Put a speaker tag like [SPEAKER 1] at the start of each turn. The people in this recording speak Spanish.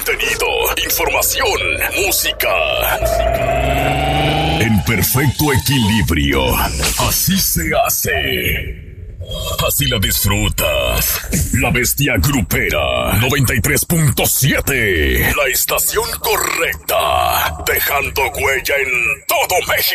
[SPEAKER 1] contenido, información, música. En perfecto equilibrio. Así se hace. Así la disfrutas. La Bestia Grupera 93.7. La estación correcta. Dejando huella en todo México.